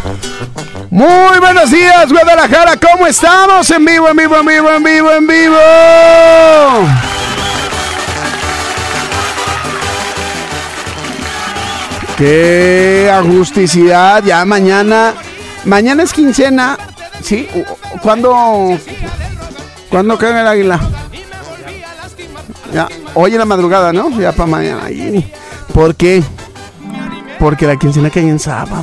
Muy buenos días, Guadalajara, ¿cómo estamos? En vivo. Qué agusticidad, ya mañana es quincena, ¿sí? ¿Cuándo cae el águila? Ya, hoy en la madrugada, ¿no? Ya para mañana. ¿Por qué? Porque la quincena cae en sábado.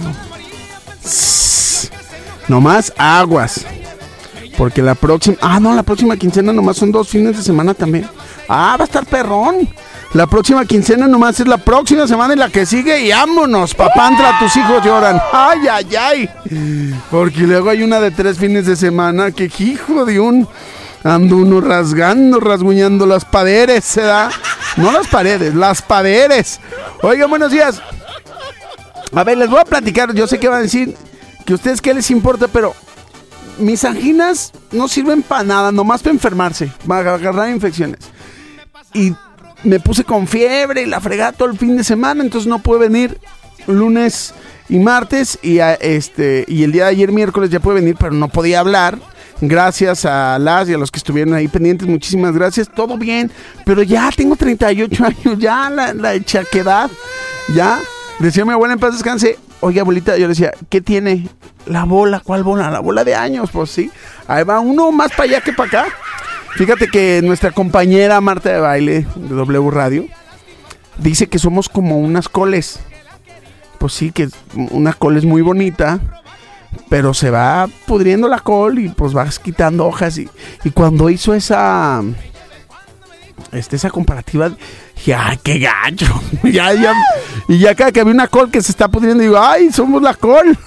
Nomás aguas. Porque la próxima quincena nomás son 2 fines de semana también. Va a estar perrón. La próxima quincena nomás es la próxima semana y la que sigue y vámonos, papantla, tus hijos lloran. Ay. Porque luego hay una de 3 fines de semana que hijo de un... Ando uno rasguñando las paredes, ¿se da? No las paredes, las paredes. Oigan, buenos días. A ver, les voy a platicar, yo sé que van a decir que a ustedes qué les importa, pero mis anginas no sirven para nada, nomás para enfermarse, para agarrar infecciones. Y me puse con fiebre y la fregada todo el fin de semana, entonces no pude venir lunes y martes y el día de ayer miércoles ya pude venir, pero no podía hablar. Gracias a las y a los que estuvieron ahí pendientes, muchísimas gracias, todo bien, pero ya tengo 38 años, ya la chaquedad, ya, decía mi abuela en paz descanse, oye abuelita, yo le decía, ¿qué tiene? La bola, ¿cuál bola? La bola de años, pues sí, ahí va uno más para allá que para acá. Fíjate que nuestra compañera Marta de Baile de W Radio dice que somos como unas coles, pues sí, que una col es muy bonita, pero se va pudriendo la col y pues vas quitando hojas y cuando hizo esa comparativa dije, ¡ay, qué gacho! y ya cada que había una col que se está pudriendo digo, ¡ay, somos la col!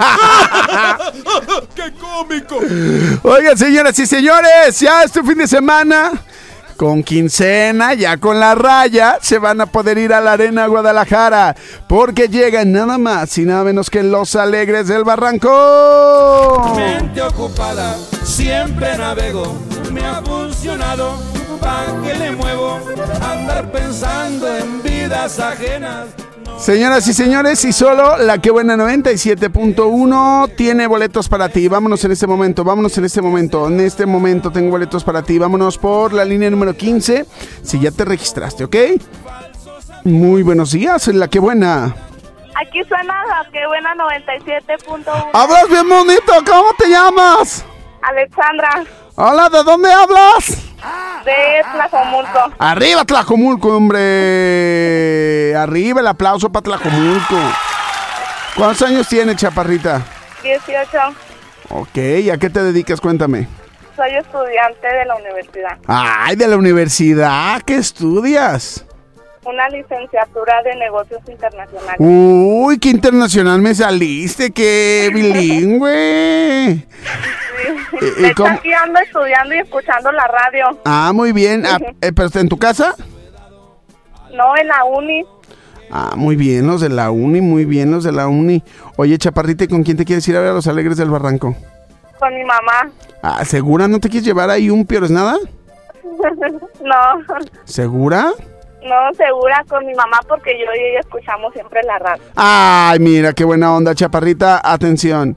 ¡Qué cómico! Oigan, señoras y señores, ya este fin de semana con quincena, ya con la raya, se van a poder ir a la Arena Guadalajara, porque llegan nada más y nada menos que los Alegres del Barranco. Mente ocupada, siempre navego, me ha funcionado, ¿pa' qué le muevo? Andar pensando en vidas ajenas. Señoras y señores, y solo la que buena 97.1 tiene boletos para ti. Vámonos en este momento. En este momento tengo boletos para ti. Vámonos por la línea número 15. Si ya te registraste, ¿ok? Muy buenos días, en la que buena. Aquí suena la que buena 97.1. Hablas bien bonito, ¿cómo te llamas? Alexandra. Hola, ¿de dónde hablas? De Tlajomulco. Arriba Tlajomulco, hombre. Arriba el aplauso para Tlajomulco. ¿Cuántos años tiene, chaparrita? 18. Ok, ¿a qué te dedicas? Cuéntame. Soy estudiante de la universidad. Ay, de la universidad, ¿qué estudias? Una licenciatura de negocios internacionales. Uy, qué internacional me saliste, qué bilingüe. Sí. De hecho, aquí ando estudiando y escuchando la radio. Muy bien. ¿Pero está en tu casa? No, en la uni. Muy bien, los de la uni, Oye, chaparrita, ¿y con quién te quieres ir a ver a los Alegres del Barranco? Con mi mamá. ¿Segura? ¿No te quieres llevar ahí un piores nada? No. ¿Segura? No, segura con mi mamá porque yo y ella escuchamos siempre la radio. Ay, mira, qué buena onda, chaparrita. Atención,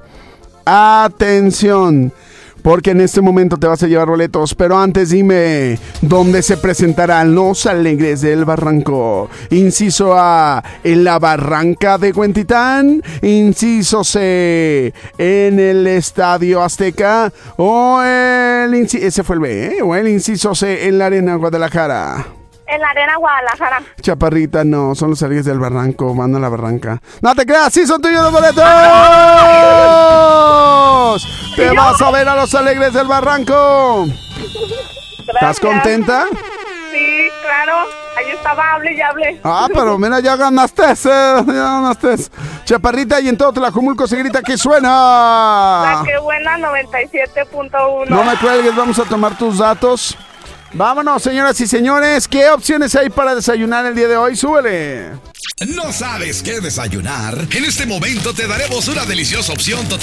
porque en este momento te vas a llevar boletos, pero antes dime, ¿dónde se presentarán los Alegres del Barranco? Inciso A, en la Barranca de Huentitán. Inciso C, en el Estadio Azteca. O ese fue el B, o el inciso C, en la Arena Guadalajara. En la Arena Guadalajara. Chaparrita, no, son los Alegres del Barranco, van a la Barranca. ¡No te creas! ¡Sí son tuyos los boletos! ¡Te vas a ver a los Alegres del Barranco! Gracias. ¿Estás contenta? Sí, claro. Ahí estaba, hable y hable. Pero mira, ya ganaste. Chaparrita, y en todo Tlajomulco se grita que suena. La que buena 97.1. No me cuelgues, vamos a tomar tus datos. Vámonos, señoras y señores. ¿Qué opciones hay para desayunar el día de hoy? ¡Súbele! ¿No sabes qué desayunar? En este momento te daremos una deliciosa opción total